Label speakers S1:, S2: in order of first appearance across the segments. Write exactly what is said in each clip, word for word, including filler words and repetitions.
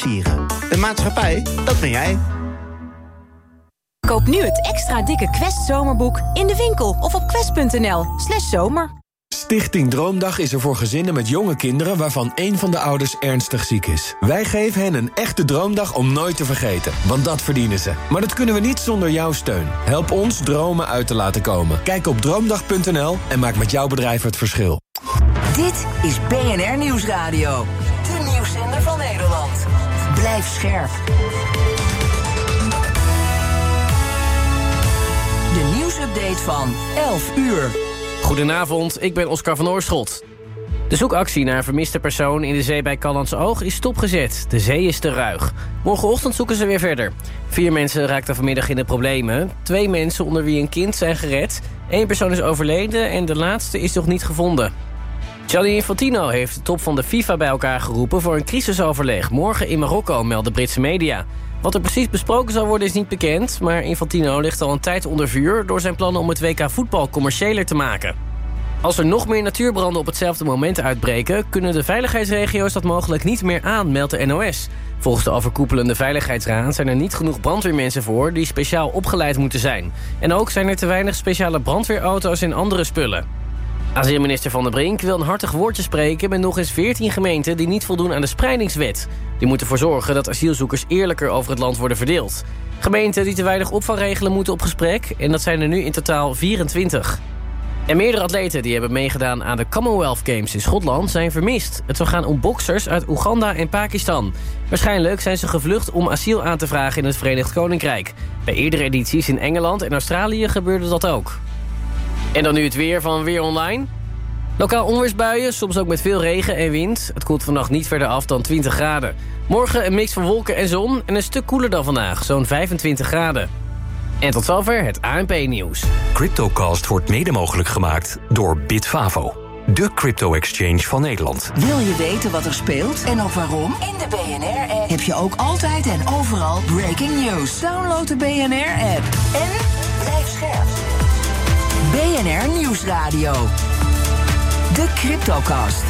S1: sieren. Een maatschappij, dat ben jij.
S2: Koop nu het extra dikke Quest zomerboek in de winkel of op quest punt n l slash zomer.
S3: Stichting Droomdag is er voor gezinnen met jonge kinderen waarvan één van de ouders ernstig ziek is. Wij geven hen een echte droomdag om nooit te vergeten, want dat verdienen ze. Maar dat kunnen we niet zonder jouw steun. Help ons dromen uit te laten komen. Kijk op droomdag punt n l en maak met jouw bedrijf het verschil.
S4: Dit is B N R Nieuwsradio. De nieuwszender van Nederland. Blijf scherp. De nieuwsupdate van elf uur.
S5: Goedenavond, ik ben Oscar van Oorschot. De zoekactie naar een vermiste persoon in de zee bij Callantsoog is stopgezet. De zee is te ruig. Morgenochtend zoeken ze weer verder. Vier mensen raakten vanmiddag in de problemen. Twee mensen onder wie een kind zijn gered. Eén persoon is overleden en de laatste is nog niet gevonden. Gianni Infantino heeft de top van de FIFA bij elkaar geroepen voor een crisisoverleg. Morgen in Marokko, melden Britse media. Wat er precies besproken zal worden is niet bekend, maar Infantino ligt al een tijd onder vuur door zijn plannen om het W K voetbal commerciëler te maken. Als er nog meer natuurbranden op hetzelfde moment uitbreken, kunnen de veiligheidsregio's dat mogelijk niet meer aan, meldt de N O S. Volgens de overkoepelende Veiligheidsraad zijn er niet genoeg brandweermensen voor die speciaal opgeleid moeten zijn. En ook zijn er te weinig speciale brandweerauto's en andere spullen. Asielminister Van der Brink wil een hartig woordje spreken met nog eens veertien gemeenten die niet voldoen aan de spreidingswet. Die moeten ervoor zorgen dat asielzoekers eerlijker over het land worden verdeeld. Gemeenten die te weinig opvang regelen moeten op gesprek en dat zijn er nu in totaal vierentwintig. En meerdere atleten die hebben meegedaan aan de Commonwealth Games in Schotland zijn vermist. Het zou gaan om boksers uit Oeganda en Pakistan. Waarschijnlijk zijn ze gevlucht om asiel aan te vragen in het Verenigd Koninkrijk. Bij eerdere edities in Engeland en Australië gebeurde dat ook. En dan nu het weer van Weer Online. Lokaal onweersbuien, soms ook met veel regen en wind. Het koelt vannacht niet verder af dan twintig graden. Morgen een mix van wolken en zon en een stuk koeler dan vandaag, zo'n vijfentwintig graden. En tot zover het A N P-nieuws.
S6: CryptoCast wordt mede mogelijk gemaakt door Bitfavo, de crypto-exchange van Nederland.
S4: Wil je weten wat er speelt en ook waarom? In de B N R-app heb je ook altijd en overal breaking news. Download de B N R-app en blijf scherp. B N R Nieuwsradio. De CryptoCast.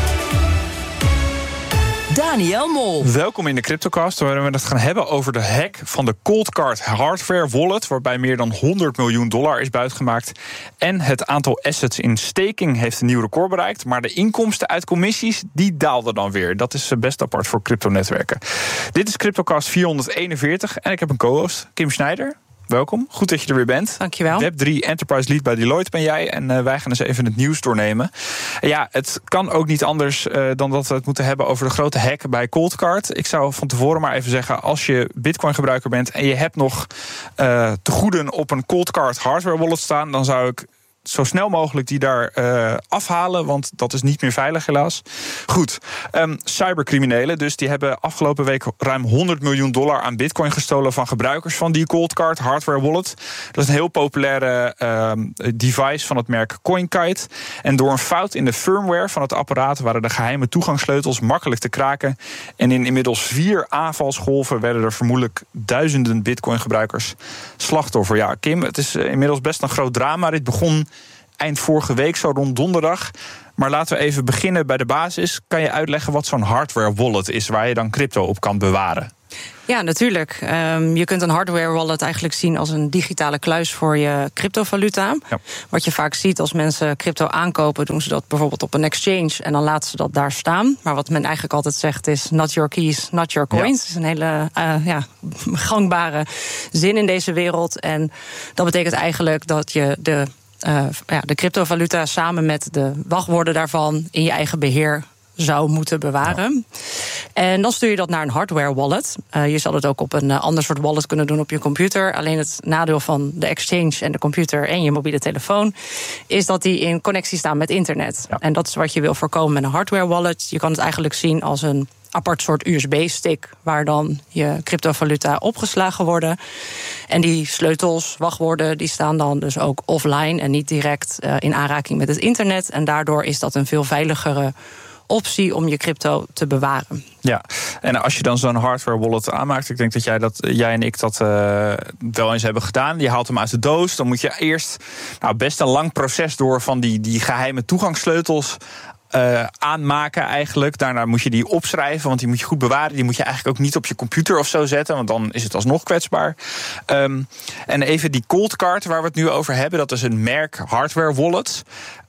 S4: Daniel Mol.
S7: Welkom in de CryptoCast, waarin we het gaan hebben over de hack van de Coldcard hardware wallet, waarbij meer dan honderd miljoen dollar is buitgemaakt. En het aantal assets in staking heeft een nieuw record bereikt, maar de inkomsten uit commissies, die daalden dan weer. Dat is best apart voor cryptonetwerken. Dit is CryptoCast vierhonderdeenenveertig en ik heb een co-host, Kim Schneider. Welkom, goed dat je er weer bent.
S8: Dankjewel.
S7: Web drie Enterprise Lead bij Deloitte ben jij en uh, wij gaan eens even het nieuws doornemen. Uh, ja, het kan ook niet anders uh, dan dat we het moeten hebben over de grote hack bij Coldcard. Ik zou van tevoren maar even zeggen, als je Bitcoin gebruiker bent en je hebt nog uh, te goeden op een Coldcard hardware wallet staan, dan zou ik zo snel mogelijk die daar uh, afhalen, want dat is niet meer veilig helaas. Goed, um, cybercriminelen dus, die hebben afgelopen week ruim honderd miljoen dollar aan bitcoin gestolen van gebruikers van die Coldcard hardware wallet. Dat is een heel populaire um, device van het merk CoinKite. En door een fout in de firmware van het apparaat waren de geheime toegangssleutels makkelijk te kraken. En in inmiddels vier aanvalsgolven werden er vermoedelijk duizenden bitcoin gebruikers slachtoffer. Ja, Kim, het is inmiddels best een groot drama. Dit begon eind vorige week, zo rond donderdag. Maar laten we even beginnen bij de basis. Kan je uitleggen wat zo'n hardware wallet is, waar je dan crypto op kan bewaren?
S8: Ja, natuurlijk. Um, je kunt een hardware wallet eigenlijk zien als een digitale kluis voor je cryptovaluta. Ja. Wat je vaak ziet als mensen crypto aankopen, doen ze dat bijvoorbeeld op een exchange en dan laten ze dat daar staan. Maar wat men eigenlijk altijd zegt is not your keys, not your coins. Ja. Dat is een hele uh, ja, gangbare zin in deze wereld. En dat betekent eigenlijk dat je de Uh, ja, de cryptovaluta samen met de wachtwoorden daarvan in je eigen beheer zou moeten bewaren. Ja. En dan stuur je dat naar een hardware wallet. Uh, je zal het ook op een uh, ander soort wallet kunnen doen op je computer. Alleen het nadeel van de exchange en de computer en je mobiele telefoon is dat die in connectie staan met internet. Ja. En dat is wat je wil voorkomen met een hardware wallet. Je kan het eigenlijk zien als een apart soort U S B-stick waar dan je cryptovaluta opgeslagen worden. En die sleutels, wachtwoorden, die staan dan dus ook offline en niet direct uh, in aanraking met het internet. En daardoor is dat een veel veiligere optie om je crypto te bewaren.
S7: Ja, en als je dan zo'n hardware wallet aanmaakt, ik denk dat jij, dat, jij en ik dat uh, wel eens hebben gedaan. Je haalt hem uit de doos, dan moet je eerst nou, best een lang proces door van die, die geheime toegangssleutels uh, aanmaken eigenlijk. Daarna moet je die opschrijven, want die moet je goed bewaren. Die moet je eigenlijk ook niet op je computer of zo zetten, want dan is het alsnog kwetsbaar. Um, en even die Coldcard waar we het nu over hebben, dat is een merk hardware wallet.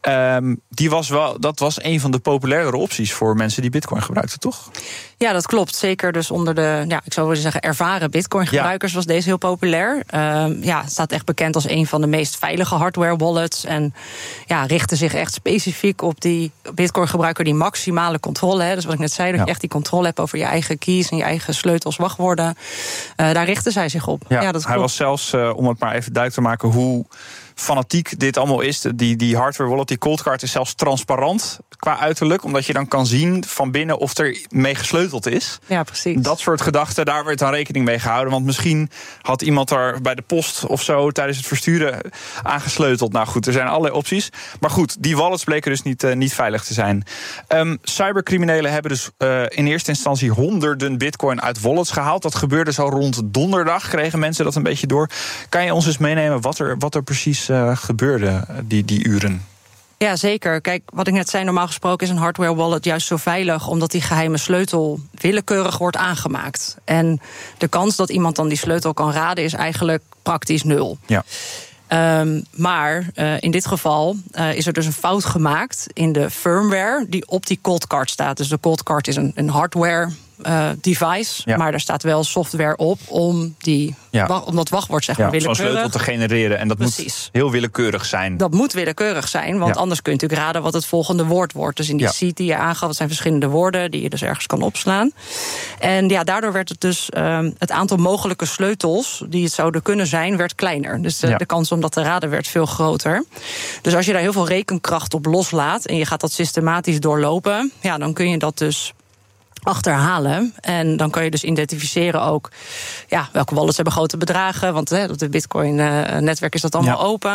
S7: Um, die was wel, dat was een van de populairdere opties voor mensen die Bitcoin gebruikten, toch?
S8: Ja, dat klopt. Zeker dus onder de, ja, ik zou willen zeggen, ervaren Bitcoin-gebruikers ja. was deze heel populair. Um, ja, het staat echt bekend als een van de meest veilige hardware wallets. En ja, richtte zich echt specifiek op die Bitcoin-gebruiker die maximale controle heeft. Dus wat ik net zei, dat ja. je echt die controle hebt over je eigen keys en je eigen sleutels, wachtwoorden. Uh, daar richtte zij zich op.
S7: Ja,
S8: ja, dat
S7: hij
S8: klopt.
S7: was zelfs, uh, om het maar even duidelijk te maken hoe fanatiek dit allemaal is. Die, die hardware wallet, die Coldcard is zelfs transparant qua uiterlijk, omdat je dan kan zien van binnen of er mee gesleuteld is.
S8: Ja, precies.
S7: Dat soort gedachten, daar werd dan rekening mee gehouden. Want misschien had iemand er bij de post of zo tijdens het versturen aangesleuteld. Nou goed, er zijn allerlei opties. Maar goed, die wallets bleken dus niet, uh, niet veilig te zijn. Um, cybercriminelen hebben dus uh, in eerste instantie honderden bitcoin uit wallets gehaald. Dat gebeurde zo rond donderdag, kregen mensen dat een beetje door. Kan je ons eens meenemen wat er, wat er precies Uh, gebeurde die, die uren?
S8: Ja, zeker. Kijk, wat ik net zei, normaal gesproken is een hardware wallet juist zo veilig omdat die geheime sleutel willekeurig wordt aangemaakt. En de kans dat iemand dan die sleutel kan raden is eigenlijk praktisch nul. Ja. Um, maar uh, in dit geval uh, is er dus een fout gemaakt in de firmware die op die Coldcard staat. Dus de Coldcard is een, een hardware Uh, device, ja. maar er staat wel software op om, die, ja. wa- om dat wachtwoord zeg maar
S7: ja,
S8: willekeurig
S7: zo'n sleutel te genereren. En dat
S8: Precies.
S7: moet heel willekeurig zijn.
S8: Dat moet willekeurig zijn, want ja. anders kun je natuurlijk raden wat het volgende woord wordt. Dus in die ja. seed die je aangaf, dat zijn verschillende woorden die je dus ergens kan opslaan. En ja, daardoor werd het dus um, het aantal mogelijke sleutels die het zouden kunnen zijn, werd kleiner. Dus de, ja. de kans om dat te raden werd veel groter. Dus als je daar heel veel rekenkracht op loslaat en je gaat dat systematisch doorlopen, ja, dan kun je dat dus achterhalen. En dan kan je dus identificeren ook ja, welke wallets hebben grote bedragen. Want hè, op het Bitcoin-netwerk is dat allemaal ja. open.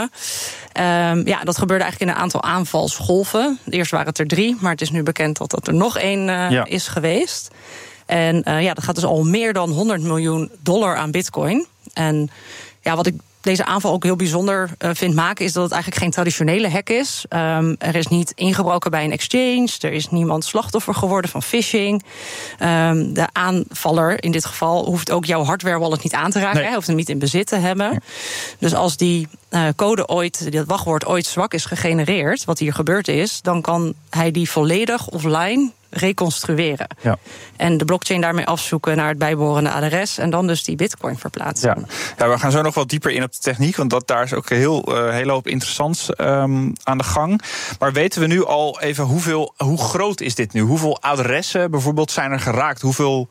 S8: Um, ja, dat gebeurde eigenlijk in een aantal aanvalsgolven. Eerst waren het er drie, maar het is nu bekend dat dat er nog één uh, ja. is geweest. En uh, ja, dat gaat dus al meer dan honderd miljoen dollar aan Bitcoin. En ja, wat ik deze aanval ook heel bijzonder uh, vind maken, is dat het eigenlijk geen traditionele hack is. Um, er is niet ingebroken bij een exchange. Er is niemand slachtoffer geworden van phishing. Um, de aanvaller in dit geval hoeft ook jouw hardware wallet niet aan te raken. Nee. Hij hoeft hem niet in bezit te hebben. Ja. Dus als die uh, code ooit, dat wachtwoord ooit zwak is gegenereerd, wat hier gebeurd is, dan kan hij die volledig offline reconstrueren. Ja. En de blockchain daarmee afzoeken naar het bijbehorende adres en dan dus die bitcoin verplaatsen.
S7: Ja, ja, we gaan zo nog wat dieper in op de techniek, want dat, daar is ook heel uh, hele hoop interessants um, aan de gang. Maar weten we nu al even hoeveel, hoe groot is dit nu? Hoeveel adressen bijvoorbeeld zijn er geraakt? Hoeveel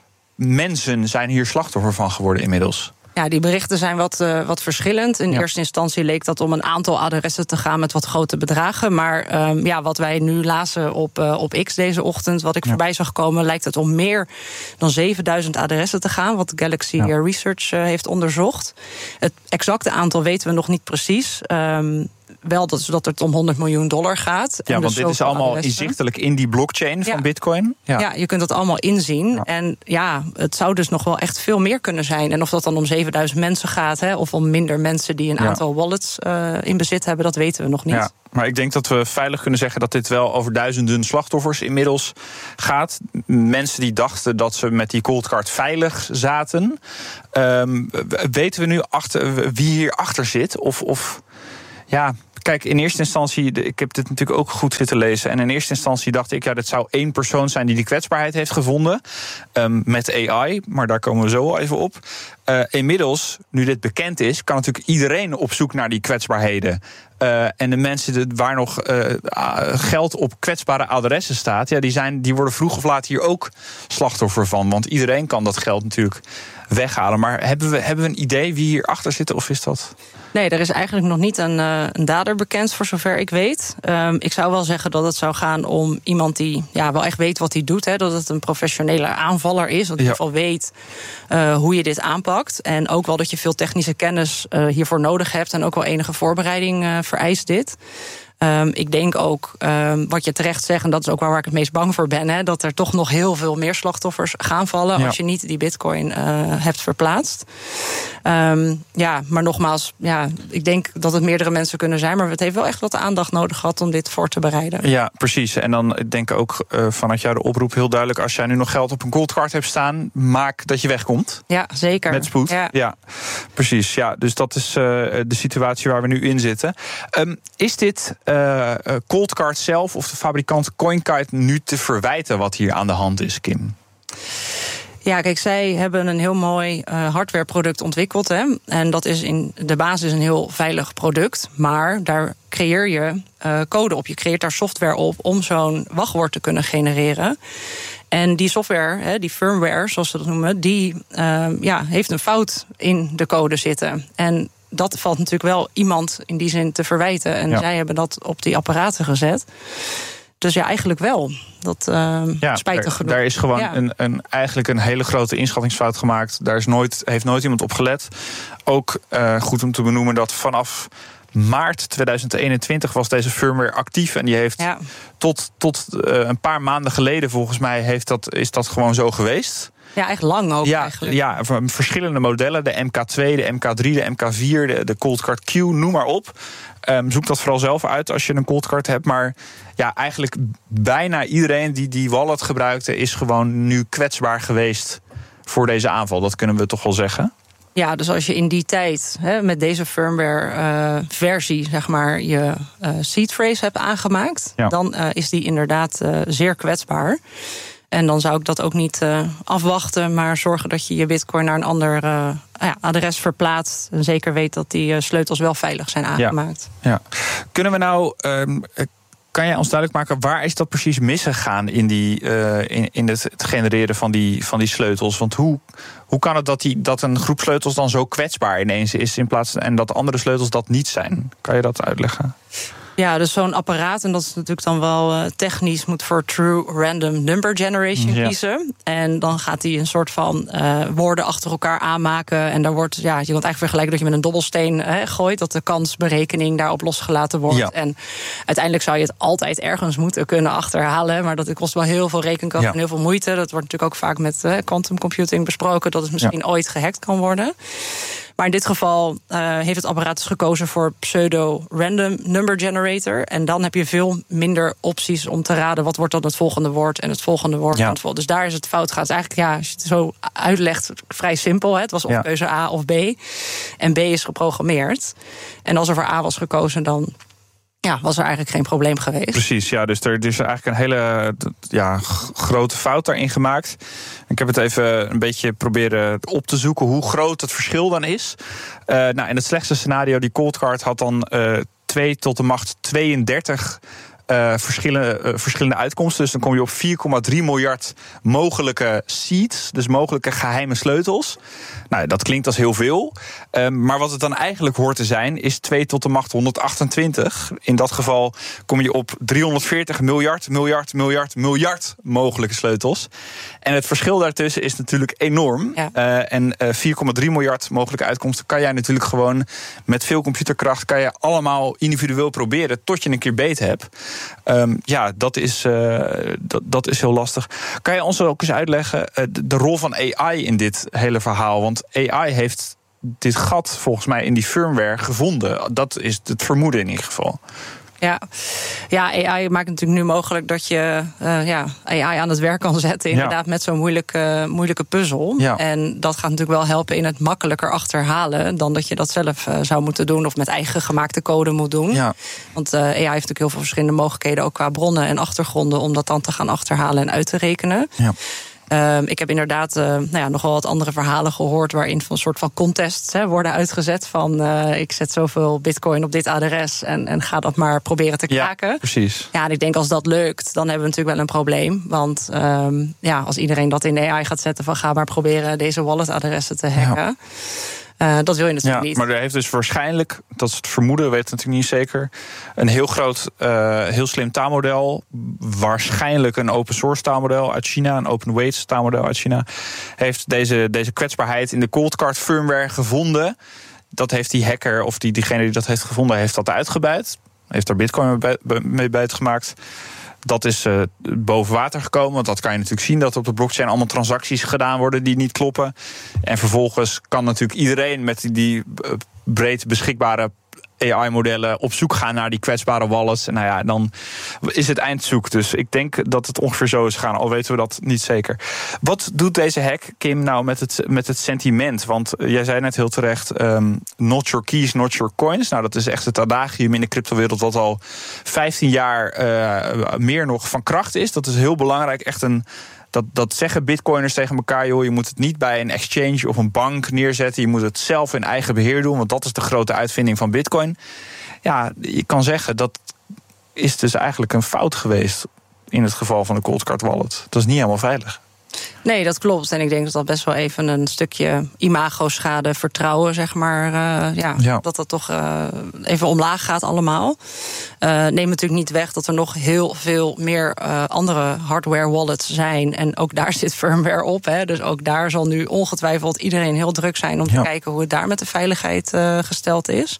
S7: mensen zijn hier slachtoffer van geworden inmiddels?
S8: Ja, die berichten zijn wat, uh, wat verschillend. In ja. eerste instantie leek dat om een aantal adressen te gaan met wat grote bedragen. Maar um, ja, wat wij nu lazen op, uh, op X deze ochtend, wat ik ja. voorbij zag komen, lijkt het om meer dan zevenduizend adressen te gaan, wat Galaxy ja. Research uh, heeft onderzocht. Het exacte aantal weten we nog niet precies. Um, Wel dat, dat het om honderd miljoen dollar gaat.
S7: Ja,
S8: en
S7: want
S8: dus
S7: dit is allemaal
S8: adressen.
S7: inzichtelijk in die blockchain ja. van Bitcoin.
S8: Ja. ja, je kunt dat allemaal inzien. Ja. En ja, het zou dus nog wel echt veel meer kunnen zijn. En of dat dan om zevenduizend mensen gaat, hè, of om minder mensen die een ja. aantal wallets uh, in bezit hebben, dat weten we nog niet.
S7: Ja. Maar ik denk dat we veilig kunnen zeggen dat dit wel over duizenden slachtoffers inmiddels gaat. Mensen die dachten dat ze met die Coldcard veilig zaten. Um, weten we nu achter, wie hierachter zit? Of, of ja, kijk, in eerste instantie, ik heb dit natuurlijk ook goed zitten lezen. En in eerste instantie dacht ik, ja, dit zou één persoon zijn die die kwetsbaarheid heeft gevonden. Um, met A I, maar daar komen we zo al even op. Uh, inmiddels, nu dit bekend is, kan natuurlijk iedereen op zoek naar die kwetsbaarheden. Uh, en de mensen waar nog uh, geld op kwetsbare adressen staat, ja, die, zijn, die worden vroeg of laat hier ook slachtoffer van. Want iedereen kan dat geld natuurlijk weghalen. Maar hebben we, hebben we een idee wie hierachter zit, of is dat?
S8: Nee, er is eigenlijk nog niet een, uh, een dader bekend, voor zover ik weet. Um, ik zou wel zeggen dat het zou gaan om iemand die ja, wel echt weet wat hij doet. Hè, dat het een professionele aanvaller is. Dat in ieder geval weet uh, hoe je dit aanpakt. En ook wel dat je veel technische kennis uh, hiervoor nodig hebt. En ook wel enige voorbereiding uh, vereist dit. Um, ik denk ook, um, wat je terecht zegt, en dat is ook waar ik het meest bang voor ben, hè, dat er toch nog heel veel meer slachtoffers gaan vallen ja. als je niet die bitcoin uh, hebt verplaatst. Um, ja, maar nogmaals, ja, ik denk dat het meerdere mensen kunnen zijn, maar het heeft wel echt wat aandacht nodig gehad om dit voor te bereiden.
S7: Ja, precies. En dan denk ik ook uh, vanuit jou de oproep heel duidelijk, als jij nu nog geld op een goldcard hebt staan, maak dat je wegkomt.
S8: Ja, zeker.
S7: Met spoed.
S8: Ja,
S7: ja precies. Ja, dus dat is uh, de situatie waar we nu in zitten. Um, is dit uh, Coldcard zelf of de fabrikant CoinKite nu te verwijten wat hier aan de hand is, Kim?
S8: Ja, kijk, zij hebben een heel mooi uh, hardwareproduct ontwikkeld. Hè? En dat is in de basis een heel veilig product. Maar daar creëer je uh, code op. Je creëert daar software op om zo'n wachtwoord te kunnen genereren. En die software, hè, die firmware, zoals ze dat noemen, die uh, ja, heeft een fout in de code zitten. En dat valt natuurlijk wel iemand in die zin te verwijten. En ja. zij hebben dat op die apparaten gezet. Dus ja, eigenlijk wel. Dat uh,
S7: ja,
S8: spijtig
S7: daar,
S8: genoeg.
S7: Daar is gewoon
S8: ja.
S7: een, een, eigenlijk een hele grote inschattingsfout gemaakt. Daar is nooit, heeft nooit iemand op gelet. Ook uh, goed om te benoemen dat vanaf maart tweeduizend eenentwintig was deze firmware actief. En die heeft ja. tot, tot uh, een paar maanden geleden volgens mij heeft dat, is dat gewoon zo geweest.
S8: Ja, echt lang ook
S7: ja,
S8: eigenlijk.
S7: Ja, verschillende modellen. De M K twee, de M K drie, de M K vier, de, de Coldcard Q, noem maar op. Um, zoek dat vooral zelf uit als je een Coldcard hebt. Maar ja, eigenlijk bijna iedereen die die wallet gebruikte is gewoon nu kwetsbaar geweest voor deze aanval. Dat kunnen we toch wel zeggen.
S8: Ja, dus als je in die tijd hè, met deze firmware-versie uh, zeg maar je uh, seed phrase hebt aangemaakt, ja. dan uh, is die inderdaad uh, zeer kwetsbaar. En dan zou ik dat ook niet uh, afwachten, maar zorgen dat je je bitcoin naar een ander uh, ja, adres verplaatst. En zeker weet dat die uh, sleutels wel veilig zijn aangemaakt.
S7: Ja. Ja. Kunnen we nou, um, kan jij ons duidelijk maken, waar is dat precies misgegaan in, die, uh, in, in het, het genereren van die, van die sleutels? Want hoe, hoe kan het dat, die, dat een groep sleutels dan zo kwetsbaar ineens is in plaats en dat andere sleutels dat niet zijn? Kan je dat uitleggen?
S8: Ja, dus zo'n apparaat, en dat is natuurlijk dan wel uh, technisch, moet voor True Random Number Generation ja. kiezen. En dan gaat hij een soort van uh, woorden achter elkaar aanmaken. En daar wordt, ja, je kunt eigenlijk vergelijken dat je met een dobbelsteen hè, gooit, dat de kansberekening daarop losgelaten wordt. Ja. En uiteindelijk zou je het altijd ergens moeten kunnen achterhalen. Maar dat kost wel heel veel rekenkracht ja. en heel veel moeite. Dat wordt natuurlijk ook vaak met uh, quantum computing besproken, dat het misschien ja. ooit gehackt kan worden. Maar in dit geval uh, heeft het apparaat dus gekozen voor pseudo-random number generator. En dan heb je veel minder opties om te raden wat wordt dan het volgende woord en het volgende woord. Ja. Dus daar is het fout gaat. Het is eigenlijk, ja, als je het zo uitlegt, vrij simpel. Hè. Het was of ja. keuze A of B. En B is geprogrammeerd. En als er voor A was gekozen, dan ja, was er eigenlijk geen probleem geweest. Precies, ja, dus er is eigenlijk een hele ja, grote fout daarin gemaakt. Ik heb het even een beetje proberen op te zoeken hoe groot het verschil dan is. Uh, nou, in het slechtste scenario, die Coldcard had dan uh, twee tot de macht tweeëndertig Uh, verschillende, uh, verschillende uitkomsten. Dus dan kom je op vier komma drie miljard mogelijke seeds, dus mogelijke geheime sleutels. Nou, dat klinkt als heel veel. Uh, maar wat het dan eigenlijk hoort te zijn, is twee tot de macht honderdachtentwintig. In dat geval kom je op driehonderdveertig miljard, miljard, miljard, miljard mogelijke sleutels. En het verschil daartussen is natuurlijk enorm. Ja. Uh, en uh, vier komma drie miljard mogelijke uitkomsten kan jij natuurlijk gewoon met veel computerkracht kan je allemaal individueel proberen tot je een keer beet hebt. Um, ja, dat is, uh, dat, dat is heel lastig. Kan je ons ook eens uitleggen uh, de, de rol van A I in dit hele verhaal? Want A I heeft dit gat volgens mij in die firmware gevonden. Dat is het vermoeden in ieder geval. Ja, ja, A I maakt natuurlijk nu mogelijk dat je uh, ja, A I aan het werk kan zetten. Inderdaad, ja. met zo'n moeilijke, moeilijke puzzel. Ja. En dat gaat natuurlijk wel helpen in het makkelijker achterhalen dan dat je dat zelf uh, zou moeten doen of met eigen gemaakte code moet doen. Ja. Want uh, A I heeft natuurlijk heel veel verschillende mogelijkheden, ook qua bronnen en achtergronden, om dat dan te gaan achterhalen en uit te rekenen. Ja. Uh, ik heb inderdaad uh, nou ja, nogal wat andere verhalen gehoord waarin van een soort van contests hè, worden uitgezet. Van uh, ik zet zoveel bitcoin op dit adres en, en ga dat maar proberen te kraken. Ja, precies. Ja, en ik denk als dat lukt, dan hebben we natuurlijk wel een probleem. Want um, ja, als iedereen dat in de A I gaat zetten van ga maar proberen deze walletadressen te hacken. Ja. Uh, dat wil je natuurlijk ja, niet. Maar er heeft dus waarschijnlijk, dat is het vermoeden, weet het natuurlijk niet zeker, een heel groot, uh, heel slim taalmodel, waarschijnlijk een open source taalmodel uit China, een open weights taalmodel uit China, heeft deze, deze kwetsbaarheid in de Coldcard firmware gevonden. Dat heeft die hacker of die, diegene die dat heeft gevonden, heeft dat uitgebuit.
S7: heeft daar Bitcoin mee buitgemaakt. Dat is uh, boven water gekomen, want dat kan je natuurlijk zien... dat op de blockchain allemaal transacties gedaan worden die niet kloppen. En vervolgens kan natuurlijk iedereen met die, die breed beschikbare A I-modellen op zoek gaan naar die kwetsbare wallets. En nou ja, dan is het eindzoek. Dus ik denk dat het ongeveer zo is gegaan, al weten we dat niet zeker. Wat doet deze hack, Kim, nou met het, met het sentiment? Want jij zei net heel terecht, um, not your keys, not your coins. Nou, dat is echt het adagium in de cryptowereld wat al vijftien jaar uh, meer nog van kracht is. Dat is heel belangrijk, echt een... Dat, dat zeggen bitcoiners tegen elkaar, joh, je moet het niet bij een exchange of een bank neerzetten. Je moet het zelf in eigen beheer doen, want dat is de grote uitvinding van bitcoin. Ja, je kan zeggen, dat is dus eigenlijk een fout geweest in het geval van de Cold Card Wallet. Dat is niet helemaal veilig.
S8: Nee, dat klopt. En ik denk dat dat best wel even een stukje imago-schade, vertrouwen, zeg maar, uh, ja, ja, dat dat toch uh, even omlaag gaat allemaal. Uh, neemt natuurlijk niet weg dat er nog heel veel meer uh, andere hardware wallets zijn. En ook daar zit firmware op. Hè. Dus ook daar zal nu ongetwijfeld iedereen heel druk zijn om te ja. kijken hoe het daar met de veiligheid uh, gesteld is.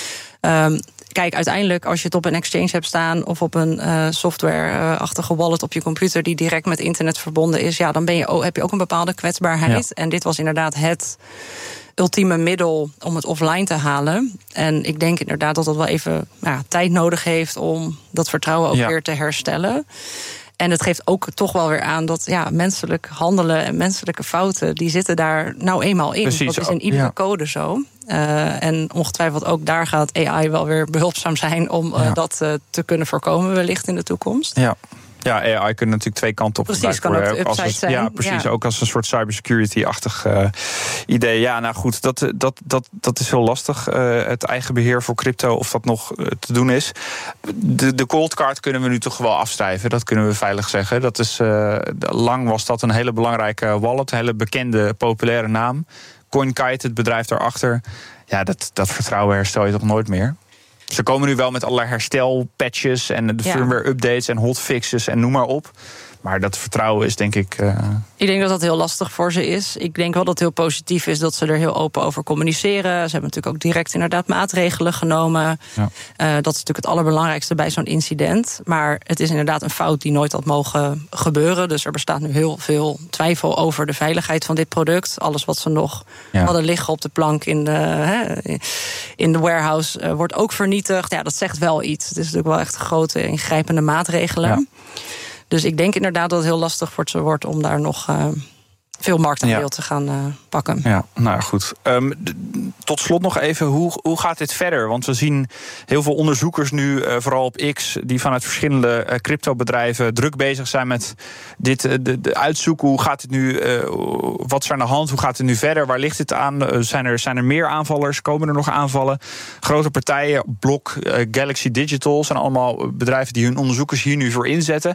S8: Um, Kijk, uiteindelijk als je het op een exchange hebt staan of op een uh, software-achtige wallet op je computer die direct met internet verbonden is, ja, dan ben je, heb je ook een bepaalde kwetsbaarheid. Ja. En dit was inderdaad het ultieme middel om het offline te halen. En ik denk inderdaad dat dat wel even ja, tijd nodig heeft om dat vertrouwen ook ja. weer te herstellen. En het geeft ook toch wel weer aan dat ja, menselijk handelen en menselijke fouten, die zitten daar nou eenmaal in. Precies, dat is in iedere ja. code zo. Uh, en ongetwijfeld ook daar gaat A I wel weer behulpzaam zijn om uh, ja. dat uh, te kunnen voorkomen wellicht in de toekomst.
S7: Ja. Ja, A I kunnen natuurlijk twee kanten op
S8: precies, kan ook de upside zijn.
S7: Ja, precies. Ja. Ook als een soort cybersecurity-achtig uh, idee. Ja, nou goed, dat, dat, dat, dat is heel lastig. Uh, het eigen beheer voor crypto, of dat nog uh, te doen is. De, de cold card kunnen we nu toch wel afschrijven. Dat kunnen we veilig zeggen. Dat is, uh, lang was dat een hele belangrijke wallet. Een hele bekende, populaire naam. CoinKite, het bedrijf daarachter. Ja, dat, dat vertrouwen herstel je toch nooit meer? Ze komen nu wel met allerlei herstelpatches en de ja. firmware updates en hotfixes en noem maar op. Maar dat vertrouwen is denk ik... Uh...
S8: Ik denk dat dat heel lastig voor ze is. Ik denk wel dat het heel positief is dat ze er heel open over communiceren. Ze hebben natuurlijk ook direct inderdaad maatregelen genomen. Ja. Uh, dat is natuurlijk het allerbelangrijkste bij zo'n incident. Maar het is inderdaad een fout die nooit had mogen gebeuren. Dus er bestaat nu heel veel twijfel over de veiligheid van dit product. Alles wat ze nog ja. hadden liggen op de plank in de, hè, in de warehouse uh, wordt ook vernietigd. Ja, dat zegt wel iets. Het is natuurlijk wel echt grote ingrijpende maatregelen. Ja. Dus ik denk inderdaad dat het heel lastig voor ze wordt om daar nog uh, veel marktaandeel ja. te gaan uh, pakken.
S7: Ja, nou goed. Um, d- tot slot nog even, hoe, hoe gaat dit verder? Want we zien heel veel onderzoekers nu, uh, vooral op X, die vanuit verschillende uh, cryptobedrijven druk bezig zijn met dit uh, de, de uitzoeken. Hoe gaat het nu? Uh, wat is er aan de hand? Hoe gaat het nu verder? Waar ligt het aan? Uh, zijn, er, zijn er meer aanvallers? Komen er nog aanvallen? Grote partijen, Block, uh, Galaxy Digital, zijn allemaal bedrijven die hun onderzoekers hier nu voor inzetten.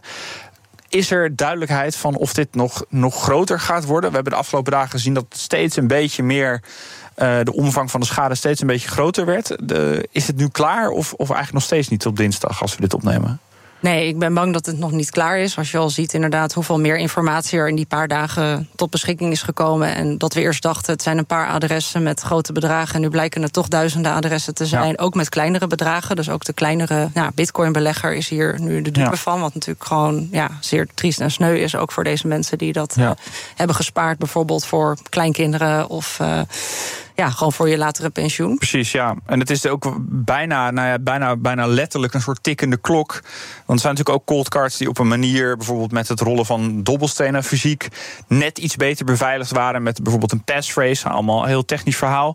S7: Is er duidelijkheid van of dit nog, nog groter gaat worden? We hebben de afgelopen dagen gezien dat steeds een beetje meer uh, de omvang van de schade steeds een beetje groter werd. De, is het nu klaar of, of eigenlijk nog steeds niet op dinsdag als we dit opnemen?
S8: Nee, ik ben bang dat het nog niet klaar is. Als je al ziet inderdaad hoeveel meer informatie er in die paar dagen tot beschikking is gekomen. En dat we eerst dachten, het zijn een paar adressen met grote bedragen. En nu blijken het toch duizenden adressen te zijn. Ja. Ook met kleinere bedragen. Dus ook de kleinere ja, bitcoin-belegger is hier nu de dupe ja. van. Wat natuurlijk gewoon ja, zeer triest en sneu is. Ook voor deze mensen die dat ja. uh, hebben gespaard. Bijvoorbeeld voor kleinkinderen of... Uh, Ja, gewoon voor je latere pensioen.
S7: Precies, ja. En het is ook bijna, nou ja, bijna, bijna letterlijk een soort tikkende klok. Want er zijn natuurlijk ook cold cards die op een manier, bijvoorbeeld met het rollen van dobbelstenen fysiek, net iets beter beveiligd waren met bijvoorbeeld een passphrase. Allemaal een heel technisch verhaal.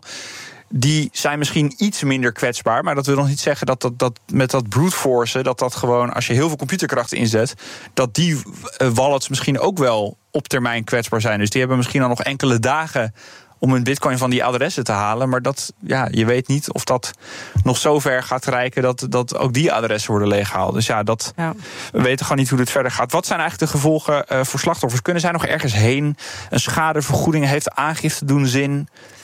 S7: Die zijn misschien iets minder kwetsbaar. Maar dat wil nog niet zeggen dat, dat, dat met dat brute forcen, dat dat gewoon, als je heel veel computerkracht inzet, dat die wallets misschien ook wel op termijn kwetsbaar zijn. Dus die hebben misschien al nog enkele dagen om een bitcoin van die adressen te halen. Maar dat, ja, je weet niet of dat nog zo ver gaat reiken dat, dat ook die adressen worden leeggehaald. Dus ja, dat, ja, we weten gewoon niet hoe dit verder gaat. Wat zijn eigenlijk de gevolgen uh, voor slachtoffers? Kunnen zij nog ergens heen? Een schadevergoeding, heeft aangifte doen zin?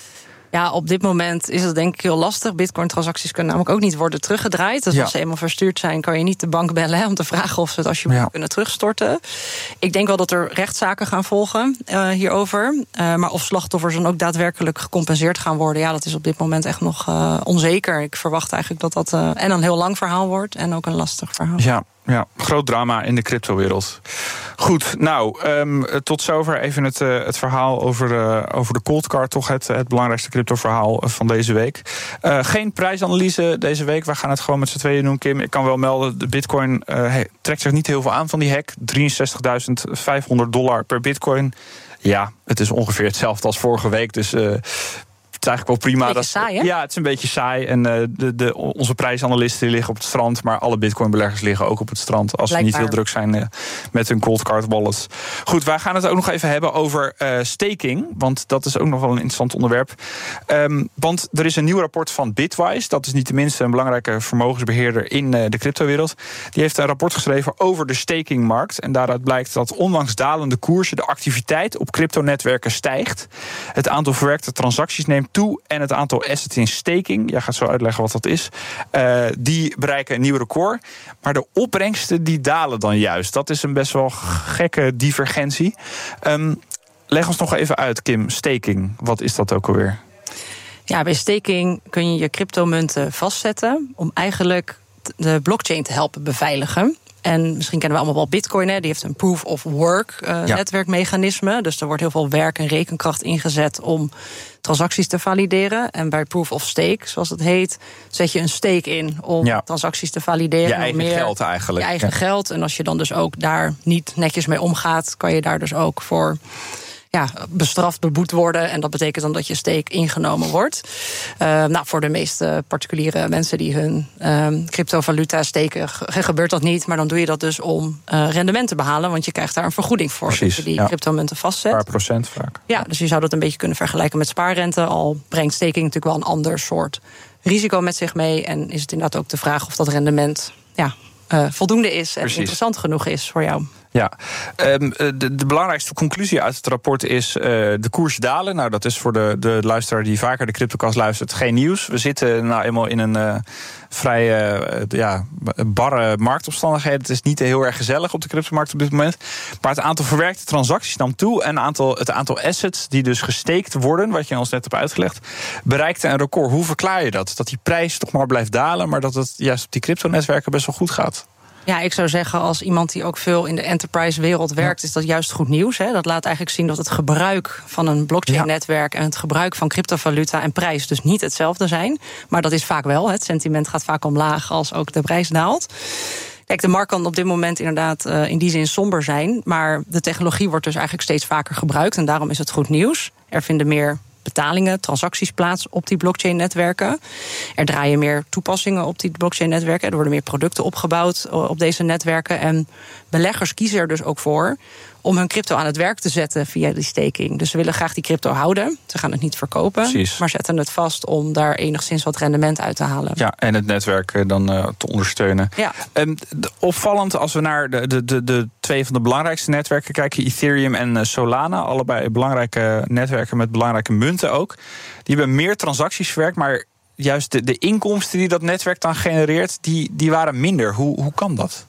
S8: Ja, op dit moment is het denk ik heel lastig. Bitcoin-transacties kunnen namelijk ook niet worden teruggedraaid. Dus ja. als ze eenmaal verstuurd zijn, kan je niet de bank bellen... Hè, om te vragen of ze het alsjeblieft ja. kunnen terugstorten. Ik denk wel dat er rechtszaken gaan volgen uh, hierover. Uh, maar of slachtoffers dan ook daadwerkelijk gecompenseerd gaan worden... ja, dat is op dit moment echt nog uh, onzeker. Ik verwacht eigenlijk dat dat uh, en een heel lang verhaal wordt... en ook een lastig verhaal.
S7: Ja. Ja, groot drama in de cryptowereld. Goed, nou, um, tot zover even het, uh, het verhaal over, uh, over de cold card. Toch het, het belangrijkste cryptoverhaal van deze week. Uh, geen prijsanalyse deze week. We gaan het gewoon met z'n tweeën doen, Kim. Ik kan wel melden, de bitcoin uh, trekt zich niet heel veel aan van die hack. drieënzestigduizend vijfhonderd dollar per bitcoin. Ja, het is ongeveer hetzelfde als vorige week, dus... Uh, Het is eigenlijk wel prima.
S8: Een beetje saai, hè?
S7: Ja, het is een beetje saai. En uh, de, de, onze prijsanalisten liggen op het strand... maar alle bitcoinbeleggers liggen ook op het strand... als Blijkbaar. ze niet heel druk zijn uh, met hun cold card wallets. Goed, wij gaan het ook nog even hebben over uh, staking. Want dat is ook nog wel een interessant onderwerp. Um, want er is een nieuw rapport van Bitwise. Dat is niet tenminste een belangrijke vermogensbeheerder... in uh, de cryptowereld. Die heeft een rapport geschreven over de stakingmarkt. En daaruit blijkt dat ondanks dalende koersen... de activiteit op cryptonetwerken stijgt. Het aantal verwerkte transacties neemt toe en het aantal assets in staking, jij gaat zo uitleggen wat dat is, uh, die bereiken een nieuw record. Maar de opbrengsten die dalen dan juist. Dat is een best wel gekke divergentie. Um, leg ons nog even uit, Kim, staking. Wat is dat ook alweer?
S8: Ja, bij staking kun je je cryptomunten vastzetten om eigenlijk de blockchain te helpen beveiligen. En misschien kennen we allemaal wel Bitcoin, hè? Die heeft een proof of work uh, ja. netwerkmechanisme. Dus er wordt heel veel werk en rekenkracht ingezet om transacties te valideren. En bij proof of stake, zoals het heet, zet je een stake in om ja. transacties te valideren.
S7: Je eigen
S8: meer,
S7: geld eigenlijk.
S8: Je eigen ja. geld. En als je dan dus ook daar niet netjes mee omgaat, kan je daar dus ook voor... Ja, bestraft, beboet worden. En dat betekent dan dat je stake ingenomen wordt. Uh, nou, voor de meeste particuliere mensen die hun uh, cryptovaluta steken, gebeurt dat niet. Maar dan doe je dat dus om uh, rendement te behalen. Want je krijgt daar een vergoeding voor.
S7: Precies,
S8: als je die
S7: ja.
S8: cryptomunten vastzet.
S7: Een paar procent vaak.
S8: Ja, dus je zou dat een beetje kunnen vergelijken met spaarrente. Al brengt staking natuurlijk wel een ander soort risico met zich mee. En is het inderdaad ook de vraag of dat rendement ja, uh, voldoende is en Precies. interessant genoeg is voor jou.
S7: Ja, um, de, de belangrijkste conclusie uit het rapport is uh, de koers dalen. Nou, dat is voor de, de luisteraar die vaker de CryptoCast luistert geen nieuws. We zitten nou eenmaal in een uh, vrij uh, ja, barre marktomstandigheden. Het is niet heel erg gezellig op de cryptomarkt op dit moment. Maar het aantal verwerkte transacties nam toe. En aantal, het aantal assets die dus gesteekt worden, wat je ons net hebt uitgelegd, bereikte een record. Hoe verklaar je dat? Dat die prijs toch maar blijft dalen, maar dat het juist op die cryptonetwerken best wel goed gaat?
S8: Ja, ik zou zeggen, als iemand die ook veel in de enterprise-wereld werkt, ja. is dat juist goed nieuws. Hè? Dat laat eigenlijk zien dat het gebruik van een blockchain-netwerk en het gebruik van cryptovaluta en prijs dus niet hetzelfde zijn. Maar dat is vaak wel. Het sentiment gaat vaak omlaag als ook de prijs daalt. Kijk, de markt kan op dit moment inderdaad uh, in die zin somber zijn. Maar de technologie wordt dus eigenlijk steeds vaker gebruikt. En daarom is het goed nieuws. Er vinden meer betalingen, transacties plaats op die blockchain-netwerken. Er draaien meer toepassingen op die blockchain-netwerken. Er worden meer producten opgebouwd op deze netwerken. En beleggers kiezen er dus ook voor om hun crypto aan het werk te zetten via die staking. Dus ze willen graag die crypto houden. Ze gaan het niet verkopen,
S7: Precies.
S8: maar zetten het vast om daar enigszins wat rendement uit te halen.
S7: Ja, en het netwerk dan uh, te ondersteunen.
S8: Ja.
S7: Um, opvallend als we naar de, de, de, de twee van de belangrijkste netwerken kijken, Ethereum en Solana, allebei belangrijke netwerken met belangrijke munten ook. Die hebben meer transacties verwerkt, maar juist de, de inkomsten die dat netwerk dan genereert, die, die waren minder. Hoe, hoe kan dat?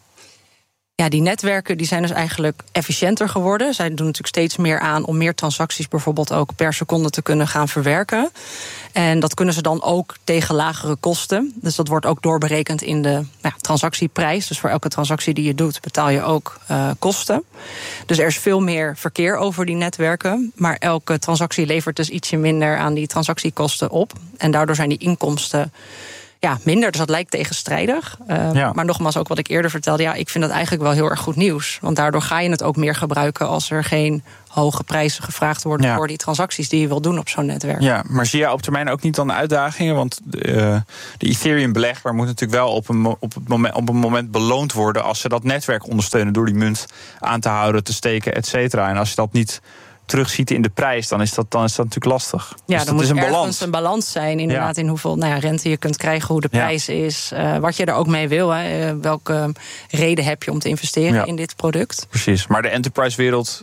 S8: Ja, die netwerken die zijn dus eigenlijk efficiënter geworden. Zij doen natuurlijk steeds meer aan om meer transacties bijvoorbeeld ook per seconde te kunnen gaan verwerken. En dat kunnen ze dan ook tegen lagere kosten. Dus dat wordt ook doorberekend in de nou, transactieprijs. Dus voor elke transactie die je doet betaal je ook uh, kosten. Dus er is veel meer verkeer over die netwerken. Maar elke transactie levert dus ietsje minder aan die transactiekosten op. En daardoor zijn die inkomsten ja, minder, dus dat lijkt tegenstrijdig. Uh, ja. Maar nogmaals, ook wat ik eerder vertelde, ja, ik vind dat eigenlijk wel heel erg goed nieuws. Want daardoor ga je het ook meer gebruiken als er geen hoge prijzen gevraagd worden ja. voor die transacties die je wil doen op zo'n netwerk.
S7: Ja, maar zie je op termijn ook niet dan uitdagingen? Want uh, de Ethereum-belegger moet natuurlijk wel op een, op, het moment, op een moment beloond worden als ze dat netwerk ondersteunen door die munt aan te houden, te steken, et cetera. En als je dat niet terugziet in de prijs, dan is dat, dan is dat natuurlijk lastig.
S8: Ja,
S7: dus
S8: dan moet
S7: is een
S8: ergens
S7: balans.
S8: een balans zijn, inderdaad, ja. in hoeveel nou ja, rente je kunt krijgen, hoe de prijs ja. is, uh, wat je er ook mee wil. Hè, uh, welke reden heb je om te investeren ja. in dit product.
S7: Precies, maar de enterprise-wereld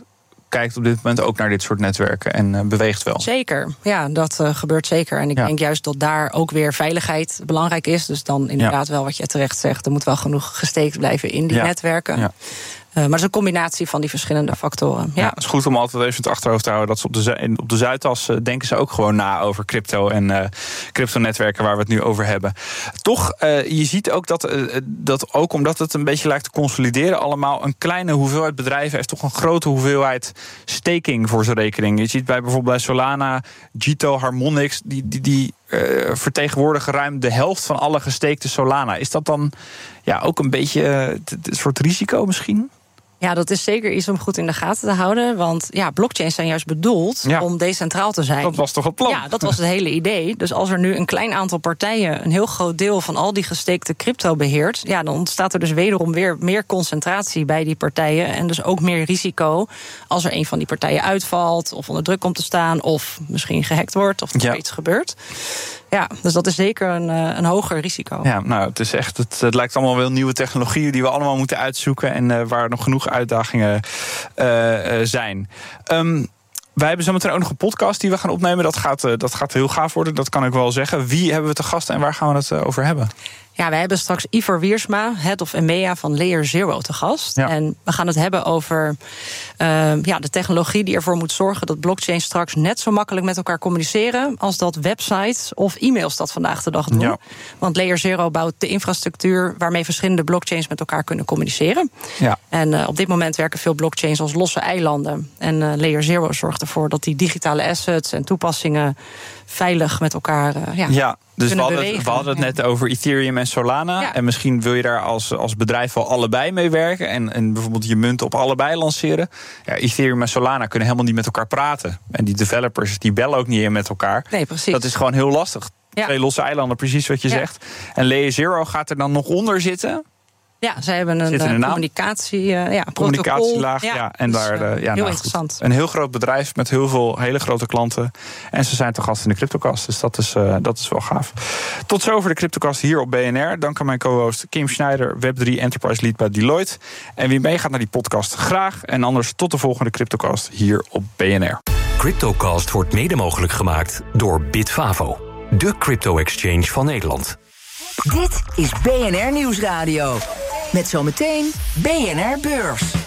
S7: kijkt op dit moment ook naar dit soort netwerken en uh, beweegt wel.
S8: Zeker, ja, dat uh, gebeurt zeker. En ik ja. denk juist dat daar ook weer veiligheid belangrijk is. Dus dan inderdaad ja. wel wat je terecht zegt, er moet wel genoeg gesteekt blijven in die ja. netwerken. Ja. Uh, maar het is een combinatie van die verschillende factoren. Ja.
S7: Ja, het is goed om altijd even in het achterhoofd te houden dat ze op de, zu- op de Zuidas uh, denken ze ook gewoon na over crypto en uh, cryptonetwerken waar we het nu over hebben. Toch, uh, je ziet ook dat, uh, dat ook omdat het een beetje lijkt te consolideren allemaal, een kleine hoeveelheid bedrijven heeft toch een grote hoeveelheid staking voor zijn rekening. Je ziet bij bijvoorbeeld bij Solana, Gito, Harmonix, die, die, die uh, vertegenwoordigen ruim de helft van alle gesteekte Solana. Is dat dan ja, ook een beetje uh, een soort risico misschien?
S8: Ja, dat is zeker iets om goed in de gaten te houden. Want ja, blockchains zijn juist bedoeld ja. om decentraal te zijn.
S7: Dat was toch het plan?
S8: Ja, dat was het hele idee. Dus als er nu een klein aantal partijen een heel groot deel van al die gesteekte crypto beheert, ja, dan ontstaat er dus wederom weer meer concentratie bij die partijen. En dus ook meer risico als er een van die partijen uitvalt of onder druk komt te staan of misschien gehackt wordt of er ja. iets gebeurt. Ja, dus dat is zeker een, een hoger risico.
S7: Ja, nou, het is echt, het, het lijkt allemaal wel nieuwe technologieën die we allemaal moeten uitzoeken en uh, waar nog genoeg uitdagingen uh, uh, zijn. Um, wij hebben zometeen ook nog een podcast die we gaan opnemen. Dat gaat, uh, dat gaat heel gaaf worden, dat kan ik wel zeggen. Wie hebben we te gast en waar gaan we het uh, over hebben?
S8: Ja, wij hebben straks Ivar Wiersma, Head of E M E A van Layer Zero, te gast. Ja. En we gaan het hebben over uh, ja, de technologie die ervoor moet zorgen dat blockchains straks net zo makkelijk met elkaar communiceren als dat websites of e-mails dat vandaag de dag doen. Ja. Want Layer Zero bouwt de infrastructuur waarmee verschillende blockchains met elkaar kunnen communiceren. Ja. En uh, op dit moment werken veel blockchains als losse eilanden. En uh, Layer Zero zorgt ervoor dat die digitale assets en toepassingen veilig met elkaar uh, ja,
S7: ja. Dus we hadden, het, we hadden het net over Ethereum en Solana. Ja. En misschien wil je daar als, als bedrijf wel allebei mee werken. En, en bijvoorbeeld je munt op allebei lanceren. Ja, Ethereum en Solana kunnen helemaal niet met elkaar praten. En die developers die bellen ook niet in met elkaar.
S8: Nee, precies.
S7: Dat is gewoon heel lastig. Ja. Twee losse eilanden, precies wat je ja. zegt. En Layer Zero gaat er dan nog onder zitten.
S8: Ja, ze hebben een, een communicatie, uh, ja,
S7: communicatielaag. Ja,
S8: ja,
S7: en
S8: dus,
S7: daar, uh, ja,
S8: heel
S7: nou,
S8: interessant.
S7: Goed. Een heel groot bedrijf met heel veel hele grote klanten. En ze zijn te gast in de CryptoCast. Dus dat is, uh, dat is wel gaaf. Tot zover de CryptoCast hier op B N R. Dank aan mijn co-host Kim Schneider, Web drie Enterprise Lead bij Deloitte. En wie meegaat naar die podcast, graag. En anders tot de volgende CryptoCast hier op B N R.
S6: CryptoCast wordt mede mogelijk gemaakt door Bitfavo, de crypto-exchange van Nederland.
S4: Dit is B N R Nieuwsradio. Met zometeen B N R Beurs.